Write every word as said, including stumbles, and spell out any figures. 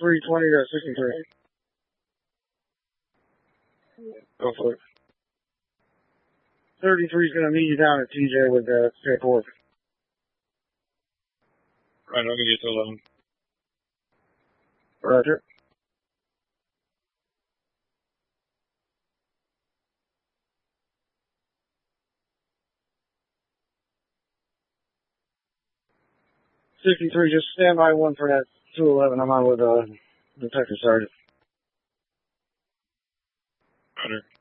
three twenty to sixty-three. Go for it. thirty-three is going to meet you down at T J with uh, straight forward. Right, I'm going to get to eleven. Roger. sixty-three, just stand by one for that two eleven. I'm on with uh, Detective Sergeant. Roger.